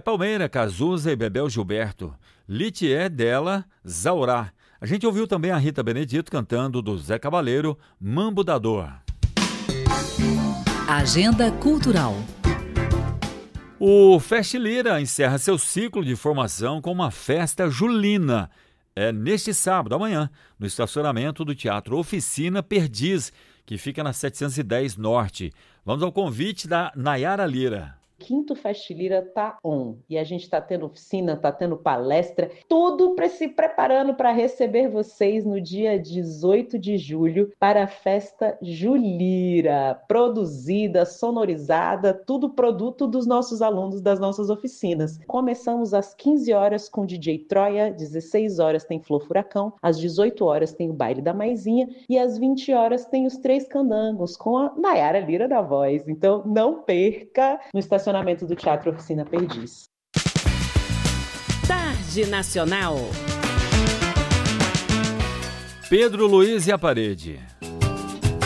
Palmeira, Cazuza e Bebel Gilberto. Litier dela, Zaurá. A gente ouviu também a Rita Benedito cantando do Zé Cabaleiro, Mambo da Dor. Agenda Cultural. O Fest Lira encerra seu ciclo de formação com uma festa julina. É neste sábado, amanhã, no estacionamento do Teatro Oficina Perdiz, que fica na 710 Norte. Vamos ao convite da Nayara Lira. Quinto Fest Lira tá on e a gente está tendo oficina, está tendo palestra, tudo se preparando para receber vocês no dia 18 de julho para a festa Julira, produzida, sonorizada, tudo produto dos nossos alunos das nossas oficinas. Começamos às 15 horas com DJ Troia, 16 horas tem Flor Furacão, às 18 horas tem o Baile da Maisinha e às 20 horas tem os Três Candangos com a Nayara Lira da voz. Então não perca no estacionamento do Teatro Oficina Perdiz. Tarde Nacional. Pedro Luiz e a Parede.